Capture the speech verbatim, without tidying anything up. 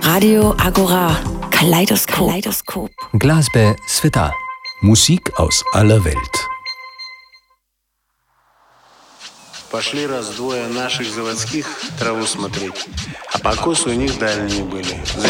Radio Agora. Kaleidoskop. Kaleidoskop. Glazbe sveta. Musik aus aller Welt. Пошли раз двое наших заводских траву смотреть, а покосы у них дальние были.